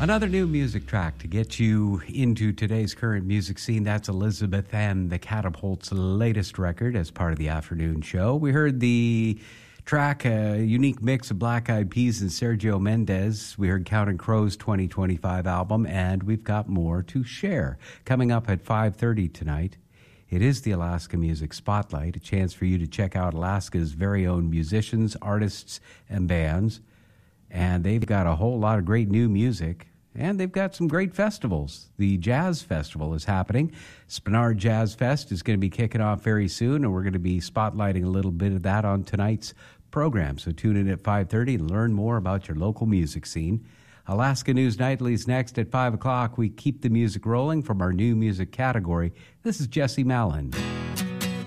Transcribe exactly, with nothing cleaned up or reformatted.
Another new music track to get you into today's current music scene. That's Elizabeth and the Catapult's latest record as part of the afternoon show. We heard the track, a unique mix of Black Eyed Peas and Sergio Mendes. We heard Counting Crows' twenty twenty-five album, and we've got more to share. Coming up at five thirty tonight, it is the Alaska Music Spotlight, a chance for you to check out Alaska's very own musicians, artists, and bands. And they've got a whole lot of great new music, and they've got some great festivals. The Jazz Festival is happening. Spenard Jazz Fest is going to be kicking off very soon, and we're going to be spotlighting a little bit of that on tonight's program. So tune in at five thirty and learn more about your local music scene. Alaska News Nightly is next at five o'clock. We keep the music rolling from our new music category. This is Jesse Mallon.